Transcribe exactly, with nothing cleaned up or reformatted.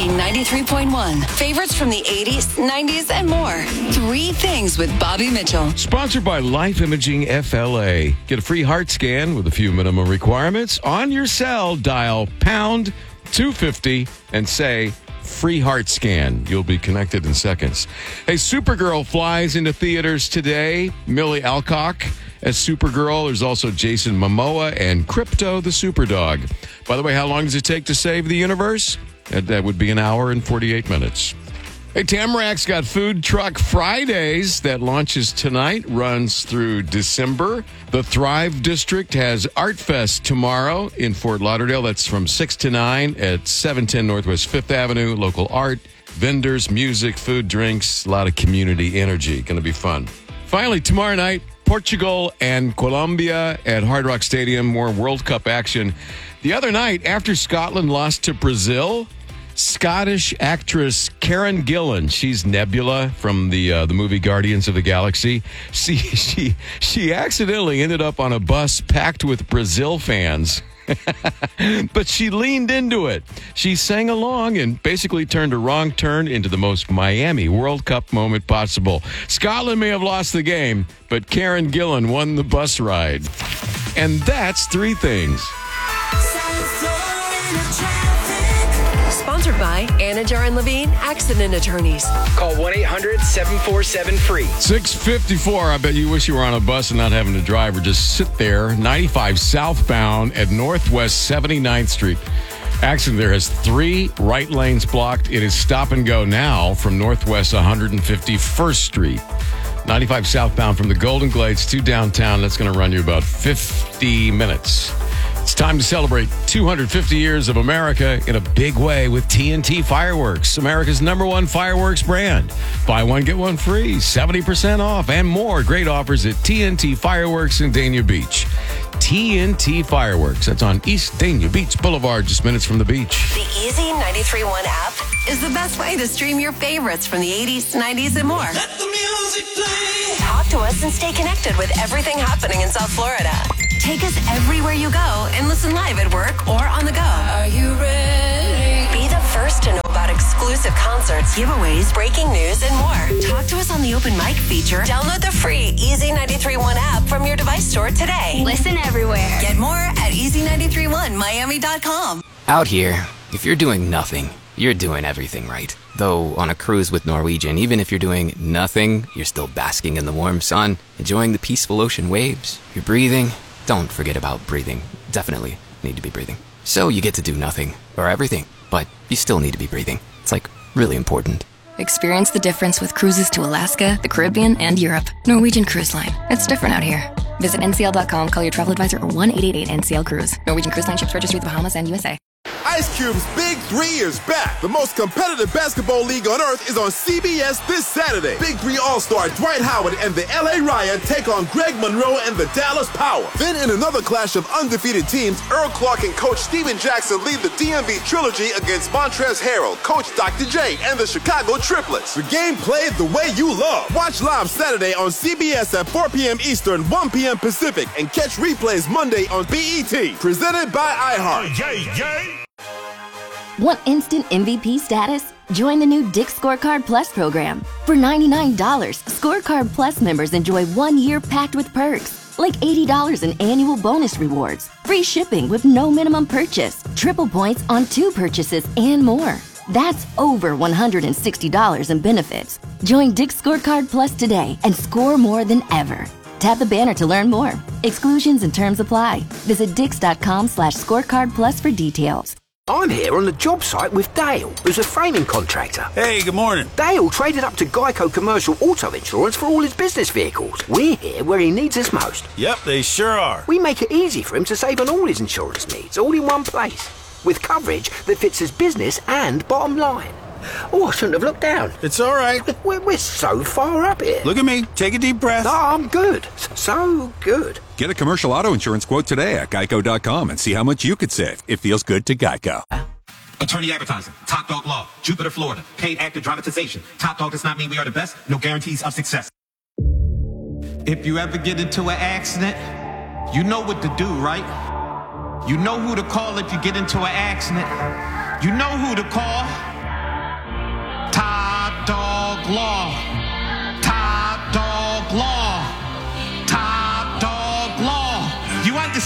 Easy ninety-three point one. Favorites from the eighties, nineties, and more. Three Things with Bobby Mitchell. Sponsored by Life Imaging F L A. Get a free heart scan with a few minimum requirements. On your cell, dial pound two fifty and say free heart scan. You'll be connected in seconds. Hey, Supergirl flies into theaters today. Millie Alcock as Supergirl. There's also Jason Momoa and Crypto the Superdog. By the way, how long does it take to save the universe? That, that would be an hour and forty-eight minutes. Hey, Tamarack's got Food Truck Fridays that launches tonight, runs through December. The Thrive District has Art Fest tomorrow in Fort Lauderdale. That's from six to nine at seven ten Northwest Fifth Avenue. Local art, vendors, music, food, drinks, a lot of community energy. Going to be fun. Finally, tomorrow night, Portugal and Colombia at Hard Rock Stadium. More World Cup action. The other night, after Scotland lost to Brazil, Scottish actress Karen Gillan, she's Nebula from the uh, the movie Guardians of the Galaxy. She she she accidentally ended up on a bus packed with Brazil fans. But she leaned into it. She sang along and basically turned a wrong turn into the most Miami World Cup moment possible. Scotland may have lost the game, but Karen Gillan won the bus ride. And that's Three Things. Sponsored by Anna Jar and Levine Accident Attorneys. Call one eight hundred seven four seven free. six fifty-four. I bet you wish you were on a bus and not having to drive or just sit there. ninety-five southbound at Northwest seventy-ninth Street. Accident there has three right lanes blocked. It is stop and go now from Northwest one hundred fifty-first Street. ninety-five southbound from the Golden Glades to downtown. That's going to run you about fifty minutes. It's time to celebrate two hundred fifty years of America in a big way with T N T Fireworks, America's number one fireworks brand. Buy one, get one free, seventy percent off, and more great offers at T N T Fireworks in Dania Beach. T N T Fireworks. That's on East Dania Beach Boulevard, just minutes from the beach. The Easy ninety-three point one app is the best way to stream your favorites from the eighties, nineties, and more. Let the music play. Talk to us and stay connected with everything happening in South Florida. Take us everywhere you go and listen live at work or on the go. Are you ready? Be the first to know about exclusive concerts, giveaways, breaking news, and more. Talk to us on the open mic feature. Download the free Easy ninety-three point one app from your device store today. Listen everywhere. Get more at easy nine three one miami dot com. Out here, if you're doing nothing, you're doing everything right. Though on a cruise with Norwegian, even if you're doing nothing, you're still basking in the warm sun, enjoying the peaceful ocean waves. You're breathing. Don't forget about breathing. Definitely need to be breathing. So you get to do nothing, or everything, but you still need to be breathing. It's like really important. Experience the difference with cruises to Alaska, the Caribbean, and Europe. Norwegian Cruise Line. It's different out here. Visit N C L dot com, call your travel advisor, or one eight eight eight N C L Cruise. Norwegian Cruise Line ships registry of the Bahamas and U S A. Ice Cube's Big Three is back. The most competitive basketball league on earth is on C B S this Saturday. Big Three All-Star Dwight Howard and the L A Ryan take on Greg Monroe and the Dallas Power. Then in another clash of undefeated teams, Earl Clark and Coach Steven Jackson lead the D M V Trilogy against Montrezl Harrell, Coach Doctor J, and the Chicago Triplets. The game played the way you love. Watch live Saturday on C B S at four p.m. Eastern, one p.m. Pacific, and catch replays Monday on B E T. Presented by iHeart. Yay, yay. Want instant M V P status? Join the new Dick's Scorecard Plus program. For ninety-nine dollars, Scorecard Plus members enjoy one year packed with perks, like eighty dollars in annual bonus rewards, free shipping with no minimum purchase, triple points on two purchases, and more. That's over one hundred sixty dollars in benefits. Join Dick's Scorecard Plus today and score more than ever. Tap the banner to learn more. Exclusions and terms apply. Visit dix.com slash scorecard plus for details. I'm here on the job site with Dale, who's a framing contractor. Hey, good morning. Dale traded up to Geico Commercial Auto Insurance for all his business vehicles. We're here where he needs us most. Yep, they sure are. We make it easy for him to save on all his insurance needs, all in one place, with coverage that fits his business and bottom line. Oh, I shouldn't have looked down. It's all right. We're, we're so far up here. Look at me. Take a deep breath. No, I'm good. So good. Get a commercial auto insurance quote today at geico dot com and see how much you could save. It feels good to Geico. Attorney Advertising, Top Dog Law, Jupiter, Florida. Paid actor dramatization. Top Dog does not mean we are the best. No guarantees of success. If you ever get into an accident, you know what to do, right? You know who to call if you get into an accident. You know who to call. Dog Law.